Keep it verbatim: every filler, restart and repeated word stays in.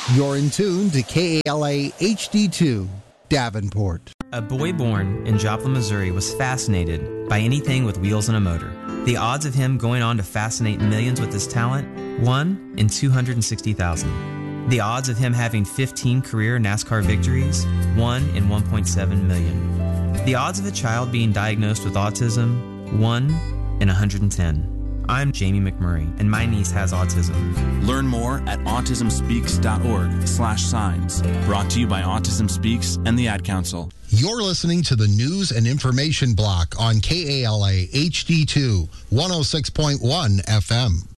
You're in tune to K A L A H D two, Davenport. A boy born in Joplin, Missouri was fascinated by anything with wheels and a motor. The odds of him going on to fascinate millions with his talent, one in two hundred sixty thousand. The odds of him having fifteen career NASCAR victories, one in one point seven million. The odds of a child being diagnosed with autism, one in one hundred ten. I'm Jamie McMurray, and my niece has autism. Learn more at autism speaks dot org slash signs. Brought to you by Autism Speaks and the Ad Council. You're listening to the News and Information Block on K A L A H D two, one oh six point one F M.